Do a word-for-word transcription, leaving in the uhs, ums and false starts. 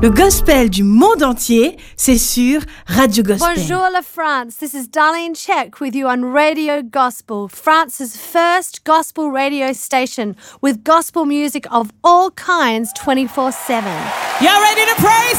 Le gospel du monde entier, c'est sur Radio Gospel. Bonjour la France, this is Darlene Check with you on Radio Gospel, France's first gospel radio station with gospel music of all kinds twenty-four seven. Y'all ready to praise